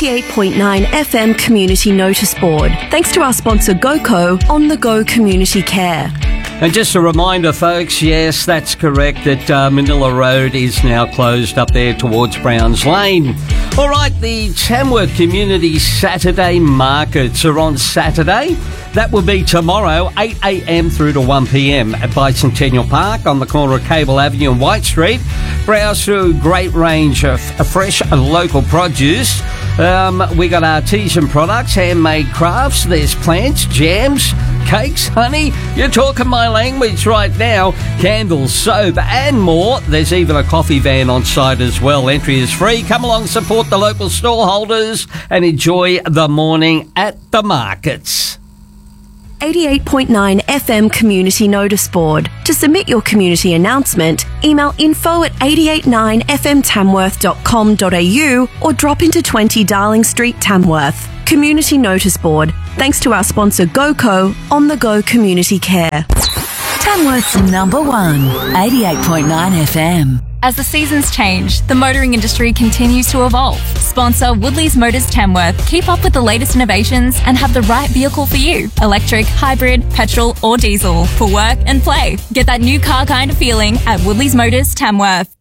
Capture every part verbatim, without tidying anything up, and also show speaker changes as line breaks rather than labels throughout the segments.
eighty-eight point nine F M Community Notice Board. Thanks to our sponsor GoCo, On The Go Community Care.
And just a reminder, folks, yes, that's correct, that uh, Manila Road is now closed up there towards Browns Lane. All right, the Tamworth Community Saturday Markets are on Saturday. That will be tomorrow, eight a.m. through to one p.m. at Bicentennial Park on the corner of Cable Avenue and White Street. Browse through a great range of fresh and local produce. Um, we got artisan products, handmade crafts, there's plants, jams, cakes, honey. You're talking my language right now. Candles, soap and more. There's even a coffee van on site as well. Entry is free. Come along, support the local stallholders and enjoy the morning at the markets.
eighty-eight point nine F M Community Notice Board. To submit your community announcement, email info at eight eight nine f m tamworth dot com dot a u or drop into twenty Darling Street, Tamworth. Community Notice Board. Thanks to our sponsor GoCo, On The Go Community Care.
Tamworth's number one, eighty-eight point nine F M.
As the seasons change, the motoring industry continues to evolve. Sponsor Woodley's Motors Tamworth. Keep up with the latest innovations and have the right vehicle for you. Electric, hybrid, petrol or diesel. For work and play. Get that new car kind of feeling at Woodley's Motors Tamworth.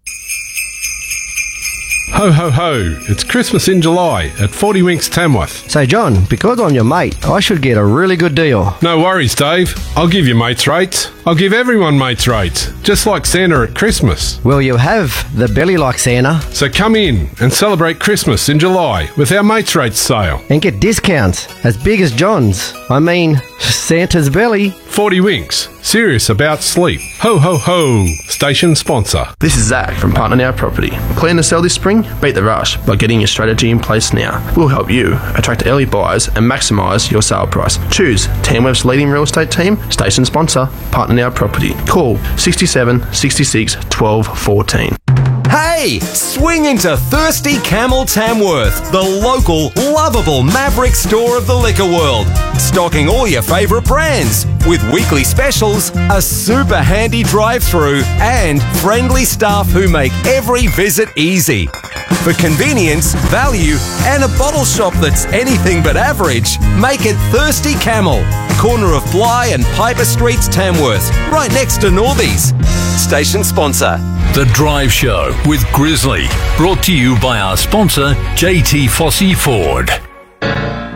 Ho, ho, ho. It's Christmas in July at forty Winks Tamworth.
Say, John, because I'm your mate, I should get a really good deal.
No worries, Dave. I'll give you mates rates. I'll give everyone mates rates, just like Santa at Christmas.
Well, you have the belly like Santa.
So come in and celebrate Christmas in July with our mates rates sale.
And get discounts as big as John's. I mean, Santa's belly.
forty Winks. Serious about sleep. Ho, ho, ho. Station sponsor.
This is Zach from Partner Now Property. Clean to sell this spring? Beat the rush by getting your strategy in place now. We'll help you attract early buyers and maximise your sale price. Choose Tamworth's leading real estate team, station sponsor, Partner Now Property. Call sixty-seven, sixty-six, twelve, fourteen.
Hey, swing into Thirsty Camel Tamworth, the local, lovable Maverick store of the liquor world. Stocking all your favourite brands, with weekly specials, a super handy drive-through, and friendly staff who make every visit easy. For convenience, value, and a bottle shop that's anything but average, make it Thirsty Camel, corner of Bligh and Piper Streets, Tamworth, right next to Northies. Station sponsor.
The Drive Show with Grizzly, brought to you by our sponsor, J T Fossey Ford.